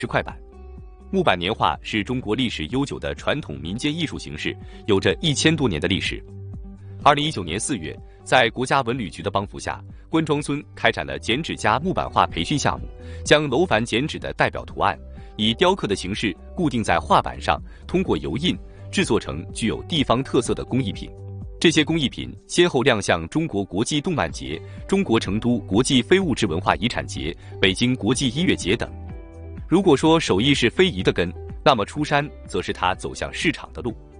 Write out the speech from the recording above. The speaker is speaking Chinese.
块板。木板年画是中国历史悠久的传统民间艺术形式，有着1000多年的历史。2019年4月，在国家文旅局的帮扶下，关庄村开展了剪纸家木板画培训项目，将楼烦剪纸的代表图案以雕刻的形式固定在画板上，通过油印制作成具有地方特色的工艺品。这些工艺品先后亮相中国国际动漫节、中国成都国际非物质文化遗产节、北京国际音乐节等。如果说手艺是非遗的根，那么出山则是它走向市场的路。